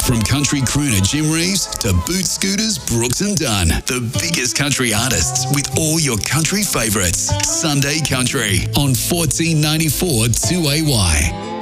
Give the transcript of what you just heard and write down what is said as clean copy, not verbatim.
From country crooner Jim Reeves to boot scooters Brooks and Dunn. The biggest country artists with all your country favourites. Sunday Country on 1494 2AY.